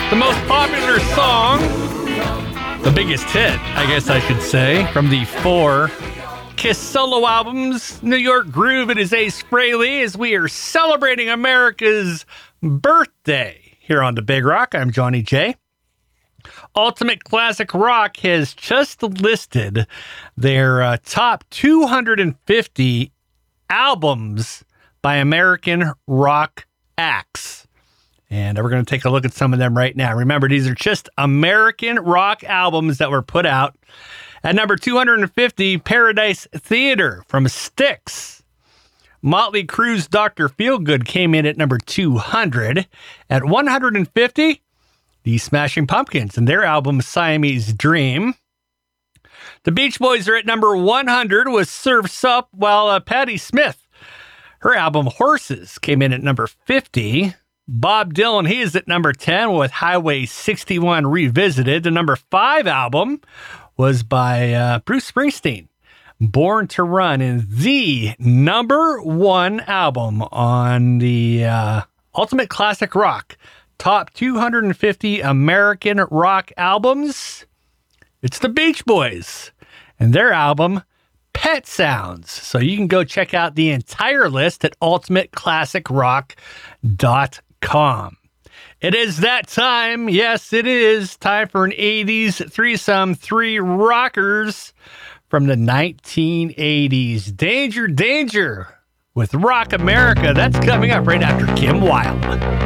The most popular song, the biggest hit, I guess I should say, from the 4 Kiss solo albums, New York Groove. It is Ace Frehley as we are celebrating America's birthday here on The Big Rock. I'm Johnny J. Ultimate Classic Rock has just listed their top 250 albums by American rock acts. And we're going to take a look at some of them right now. Remember, these are just American rock albums that were put out. At number 250, Paradise Theater from Styx. Motley Crue's Dr. Feelgood came in at number 200. At 150, the Smashing Pumpkins and their album Siamese Dream. The Beach Boys are at number 100 with Surf's Up, while Patti Smith, her album Horses, came in at number 50. Bob Dylan, he is at number 10 with Highway 61 Revisited. The number 5 album was by Bruce Springsteen, Born to Run, and the number 1 album on the Ultimate Classic Rock Top 250 American Rock Albums. It's the Beach Boys and their album Pet Sounds. So you can go check out the entire list at ultimateclassicrock.com. It is that time. Yes, it is time for an 80s threesome, 3 rockers from the 1980s. Danger, Danger with Rock America. That's coming up right after Kim Wilde.